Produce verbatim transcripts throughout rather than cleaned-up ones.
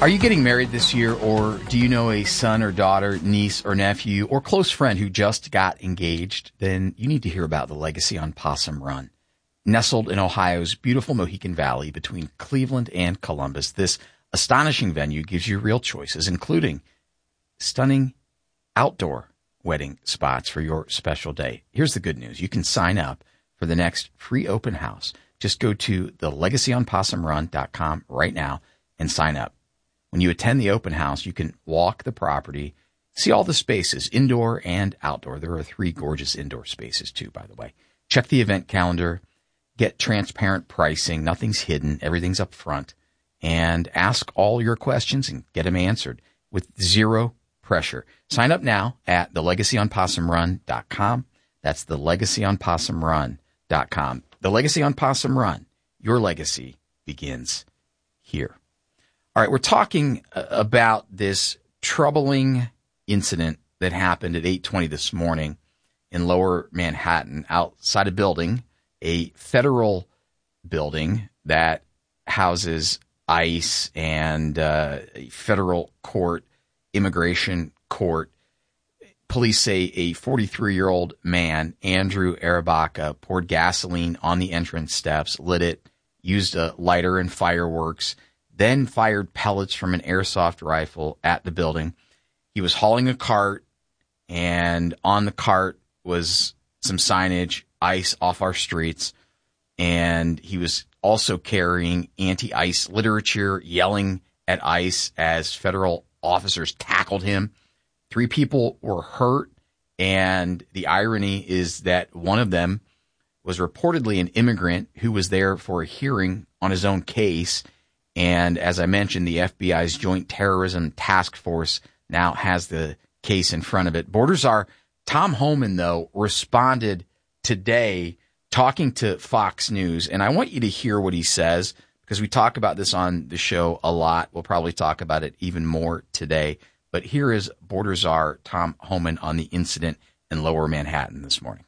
Are you getting married this year, or do you know a son or daughter, niece or nephew, or close friend who just got engaged? Then you need to hear about the Legacy on Possum Run. Nestled in Ohio's beautiful Mohican Valley between Cleveland and Columbus, this astonishing venue gives you real choices, including stunning outdoor wedding spots for your special day. Here's the good news. You can sign up for the next free open house. Just go to the legacy on possum run dot com right now and sign up. When you attend the open house, you can walk the property, see all the spaces, indoor and outdoor. There are three gorgeous indoor spaces, too, by the way. Check the event calendar, get transparent pricing. Nothing's hidden. Everything's up front. And ask all your questions and get them answered with zero pressure. Sign up now at the legacy on possum run dot com. That's the legacy on possum run dot com. The Legacy on Possum Run. Your legacy begins here. All right, we're talking about this troubling incident that happened at eight twenty this morning in Lower Manhattan, outside a building, a federal building that houses ICE and uh, a federal court, immigration court. Police say a forty-three-year-old man, Andrew Arabaca, poured gasoline on the entrance steps, lit it, used a lighter and fireworks, then fired pellets from an airsoft rifle at the building. He was hauling a cart, and on the cart was some signage, ICE off our streets, and he was also carrying anti-ICE literature, yelling at ICE as federal officers tackled him. Three people were hurt, and the irony is that one of them was reportedly an immigrant who was there for a hearing on his own case. And as I mentioned, the F B I's Joint Terrorism Task Force now has the case in front of it. Border Czar Tom Homan, though, responded today talking to Fox News. And I want you to hear what he says, because we talk about this on the show a lot. We'll probably talk about it even more today. But here is Border Czar Tom Homan on the incident in Lower Manhattan this morning.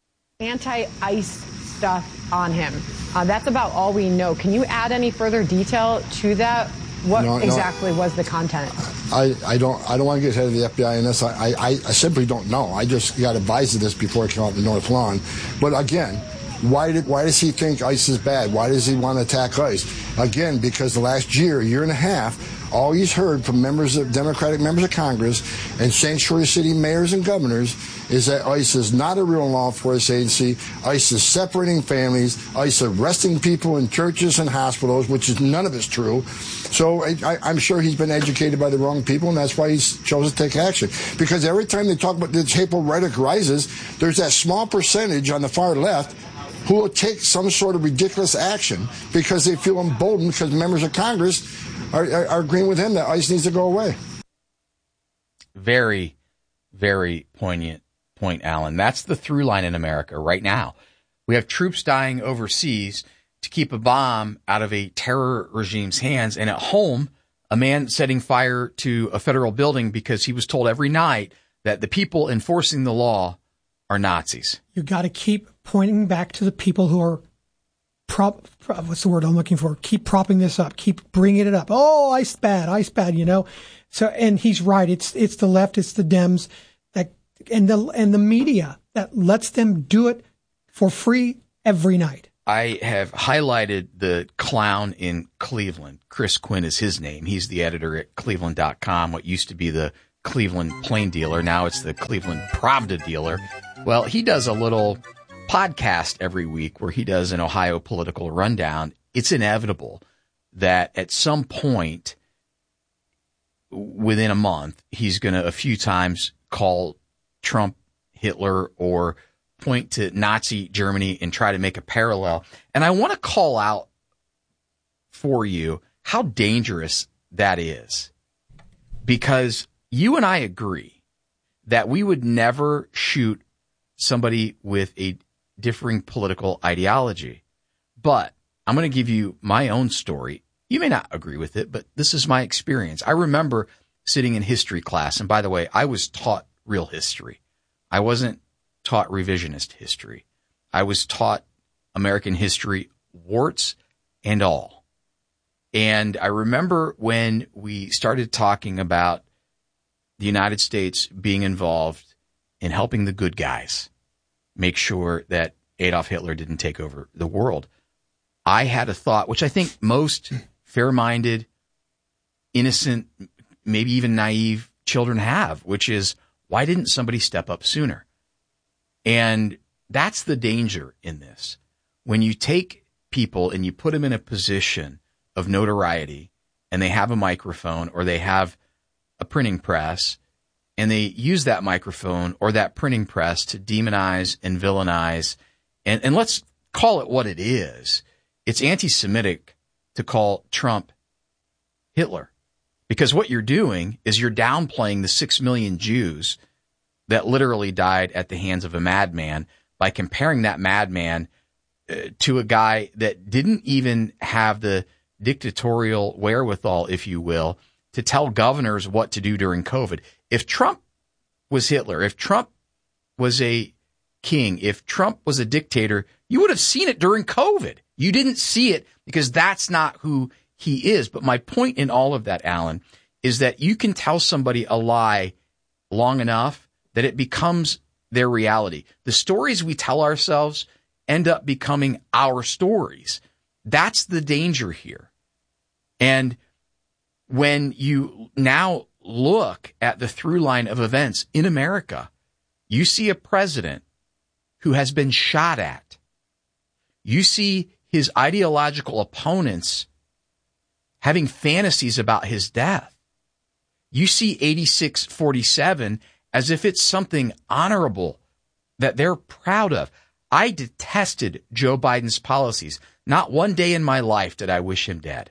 Anti-ICE stuff on him. Uh, that's about all we know. Can you add any further detail to that? What no, exactly no, was the content? I, I don't I don't want to get ahead of the F B I in this. I, I, I simply don't know. I just got advised of this before it came out in the North Lawn. But again, why did why does he think ICE is bad? Why does he want to attack ICE? Again, because the last year, year and a half, all he's heard from members of Democratic members of Congress and sanctuary city mayors and governors is that ICE is not a real law enforcement agency. ICE is separating families. ICE arresting people in churches and hospitals, which is none of it's true. So I, I'm sure he's been educated by the wrong people, and that's why he's chosen to take action. Because every time they talk about this hateful rhetoric rises, there's that small percentage on the far left who will take some sort of ridiculous action because they feel emboldened because members of Congress are, are, are agreeing with him that ICE needs to go away. Very, very poignant point, Alan. That's the through line in America right now. We have troops dying overseas to keep a bomb out of a terror regime's hands, and at home, a man setting fire to a federal building because he was told every night that the people enforcing the law are Nazis. You got to keep pointing back to the people who are prop, prop. What's the word I'm looking for? Keep propping this up. Keep bringing it up. Oh, ICE bad, ICE bad. You know. So, and he's right. It's it's the left. It's the Dems that and the and the media that lets them do it for free every night. I have highlighted the clown in Cleveland. Chris Quinn is his name. He's the editor at Cleveland dot com, what used to be the Cleveland Plain Dealer. Now it's the Cleveland Pravda Dealer. Well, he does a little podcast every week where he does an Ohio political rundown. It's inevitable that at some point within a month, he's going to a few times call Trump Hitler or point to Nazi Germany and try to make a parallel. And I want to call out for you how dangerous that is, because you and I agree that we would never shoot somebody with a differing political ideology. But I'm going to give you my own story. You may not agree with it, but this is my experience. I remember sitting in history class. And by the way, I was taught real history. I wasn't taught revisionist history. I was taught American history, warts and all. And I remember when we started talking about the United States being involved in helping the good guys make sure that Adolf Hitler didn't take over the world, I had a thought, which I think most fair-minded, innocent, maybe even naive children have, which is, why didn't somebody step up sooner? And that's the danger in this. When you take people and you put them in a position of notoriety and they have a microphone or they have a printing press and they use that microphone or that printing press to demonize and villainize, and, and let's call it what it is. It's anti-Semitic to call Trump Hitler, because what you're doing is you're downplaying the six million Jews that literally died at the hands of a madman by comparing that madman uh, to a guy that didn't even have the dictatorial wherewithal, if you will, to tell governors what to do during COVID. If Trump was Hitler, if Trump was a king, if Trump was a dictator, you would have seen it during COVID. You didn't see it because that's not who he is. But my point in all of that, Alan, is that you can tell somebody a lie long enough that it becomes their reality. The stories we tell ourselves end up becoming our stories. That's the danger here. And when you now look at the through line of events in America, you see a president who has been shot at. You see his ideological opponents having fantasies about his death. You see eighty-six forty-seven as if it's something honorable that they're proud of. I detested Joe Biden's policies. Not one day in my life did I wish him dead.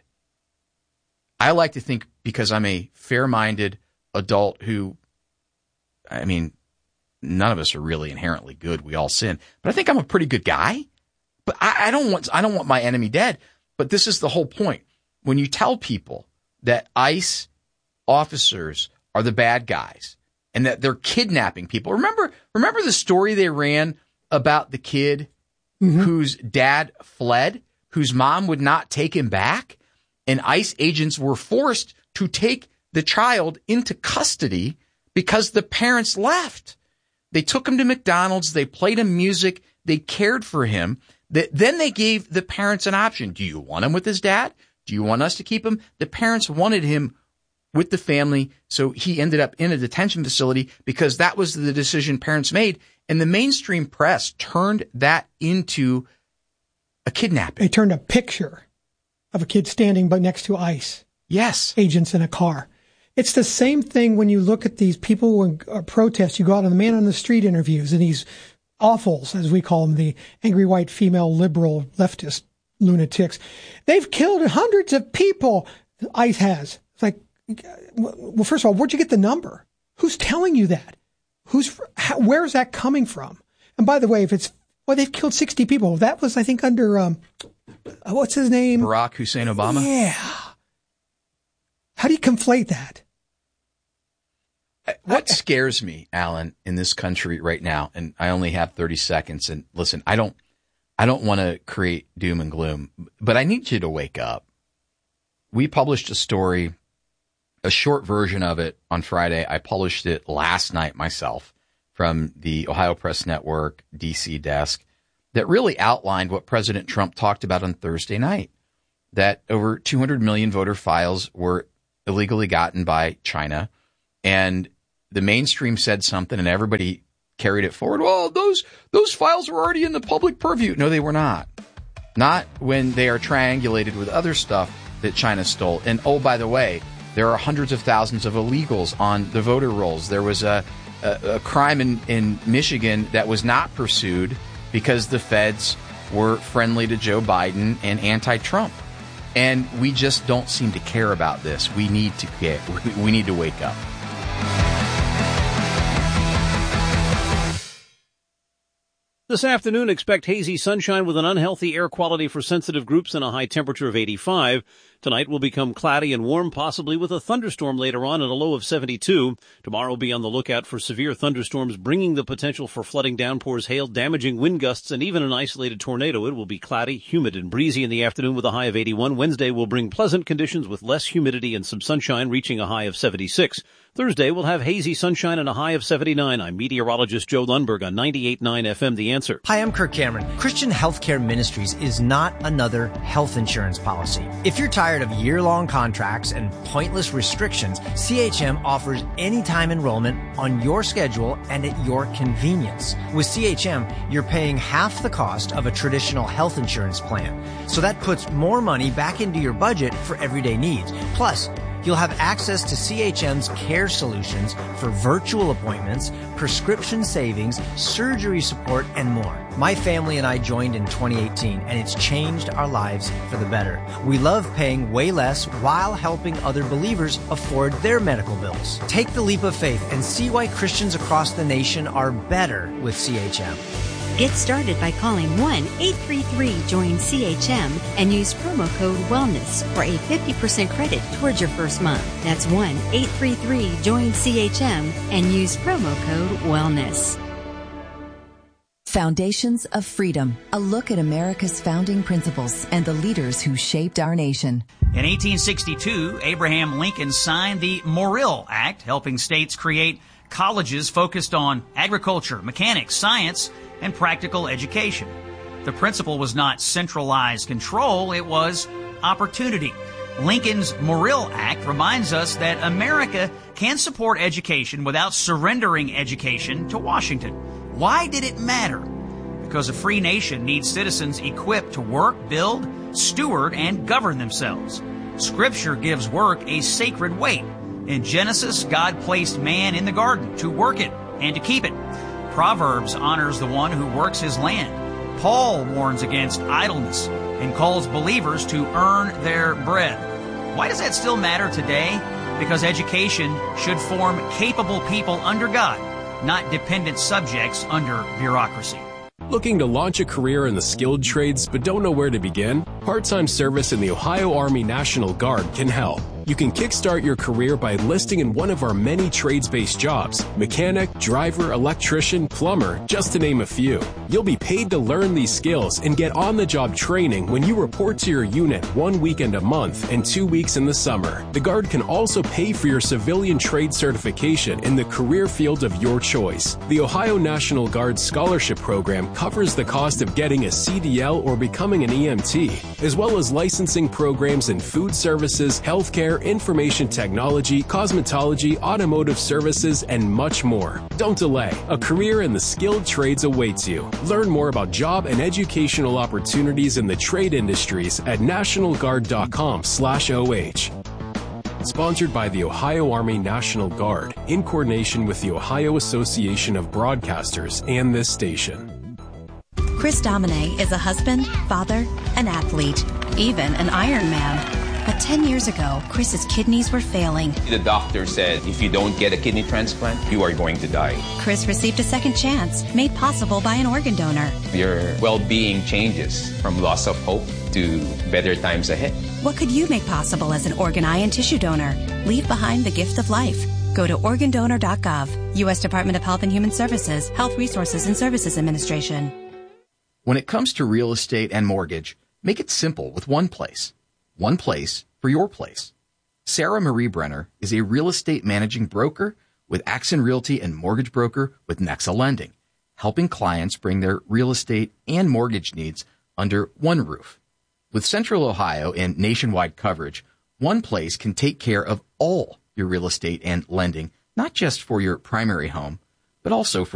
I like to think, because I'm a fair-minded adult who, I mean, none of us are really inherently good. We all sin. But I think I'm a pretty good guy. But I, I don't want I don't want my enemy dead. But this is the whole point. When you tell people that ICE officers are the bad guys and that they're kidnapping people. Remember, remember the story they ran about the kid mm-hmm. whose dad fled, whose mom would not take him back, and ICE agents were forced to take the child into custody because the parents left. They took him to McDonald's. They played him music. They cared for him. Then they gave the parents an option. Do you want him with his dad? Do you want us to keep him? The parents wanted him with the family, so he ended up in a detention facility because that was the decision parents made. And the mainstream press turned that into a kidnapping. They turned a picture of a kid standing by next to ICE. Yes. Agents in a car. It's the same thing when you look at these people who are protests. You go out on the man on the street interviews and these awfuls, as we call them, the angry white female liberal leftist lunatics. They've killed hundreds of people. ICE has. It's like, well, first of all, where'd you get the number? Who's telling you that? Who's, how, where's that coming from? And by the way, if it's, well, they've killed sixty people. That was, I think, under, um, what's his name? Barack Hussein Obama. Yeah. How do you conflate that? What scares me, Alan, in this country right now, and I only have thirty seconds, and listen, I don't, I don't want to create doom and gloom, but I need you to wake up. We published a story, a short version of it on Friday. I published it last night myself from the Ohio Press Network D C desk that really outlined what President Trump talked about on Thursday night, that over two hundred million voter files were illegally gotten by China. And the mainstream said something and everybody carried it forward. Well, those those files were already in the public purview. No, they were not. Not when they are triangulated with other stuff that China stole. And oh, by the way, there are hundreds of thousands of illegals on the voter rolls. There was a, a, a crime in, in Michigan that was not pursued because the feds were friendly to Joe Biden and anti-Trump. And we just don't seem to care about this. We need to care. We need to wake up. This afternoon, expect hazy sunshine with an unhealthy air quality for sensitive groups and a high temperature of eighty-five. Tonight will become cloudy and warm, possibly with a thunderstorm later on and a low of seventy-two. Tomorrow will be on the lookout for severe thunderstorms, bringing the potential for flooding, downpours, hail, damaging wind gusts, and even an isolated tornado. It will be cloudy, humid, and breezy in the afternoon with a high of eighty-one. Wednesday will bring pleasant conditions with less humidity and some sunshine, reaching a high of seventy-six. Thursday will have hazy sunshine and a high of seventy-nine. I'm meteorologist Joe Lundberg on ninety-eight point nine F M, The Answer. Hi, I'm Kirk Cameron. Christian Healthcare Ministries is not another health insurance policy. If you're tired of year-long contracts and pointless restrictions, C H M offers anytime enrollment on your schedule and at your convenience. With C H M, you're paying half the cost of a traditional health insurance plan. So that puts more money back into your budget for everyday needs. Plus, you'll have access to C H M's care solutions for virtual appointments, prescription savings, surgery support, and more. My family and I joined in twenty eighteen, and it's changed our lives for the better. We love paying way less while helping other believers afford their medical bills. Take the leap of faith and see why Christians across the nation are better with C H M. Get started by calling one eight three three join C H M and use promo code WELLNESS for a fifty percent credit towards your first month. That's one eight three three join C H M and use promo code WELLNESS. Foundations of Freedom, a look at America's founding principles and the leaders who shaped our nation. In eighteen sixty-two, Abraham Lincoln signed the Morrill Act, helping states create colleges focused on agriculture, mechanics, science, and practical education. The principle was not centralized control, it was opportunity. Lincoln's Morrill Act reminds us that America can support education without surrendering education to Washington. Why did it matter? Because a free nation needs citizens equipped to work, build, steward, and govern themselves. Scripture gives work a sacred weight. In Genesis, God placed man in the garden to work it and to keep it. Proverbs honors the one who works his land. Paul warns against idleness and calls believers to earn their bread. Why does that still matter today? Because education should form capable people under God, not dependent subjects under bureaucracy. Looking to launch a career in the skilled trades but don't know where to begin? Part-time service in the Ohio Army National Guard can help. You can kickstart your career by enlisting in one of our many trades-based jobs: mechanic, driver, electrician, plumber, just to name a few. You'll be paid to learn these skills and get on-the-job training when you report to your unit one weekend a month and two weeks in the summer. The Guard can also pay for your civilian trade certification in the career field of your choice. The Ohio National Guard Scholarship Program covers the cost of getting a C D L or becoming an E M T, as well as licensing programs in food services, healthcare, information technology, cosmetology, automotive services, and much more. Don't delay. A career in the skilled trades awaits you. Learn more about job and educational opportunities in the trade industries at national guard dot com slash O H. Sponsored by the Ohio Army National Guard, in coordination with the Ohio Association of Broadcasters and this station. Chris Domine is a husband, father, an athlete, even an Ironman. But ten years ago, Chris's kidneys were failing. The doctor said, if you don't get a kidney transplant, you are going to die. Chris received a second chance, made possible by an organ donor. Your well-being changes from loss of hope to better times ahead. What could you make possible as an organ, eye, and tissue donor? Leave behind the gift of life. Go to organ donor dot gov. U S Department of Health and Human Services, Health Resources and Services Administration. When it comes to real estate and mortgage, make it simple with one place. One place for your place. Sarah Marie Brenner is a real estate managing broker with Axon Realty and mortgage broker with Nexa Lending, helping clients bring their real estate and mortgage needs under one roof. With Central Ohio and nationwide coverage, one place can take care of all your real estate and lending, not just for your primary home, but also for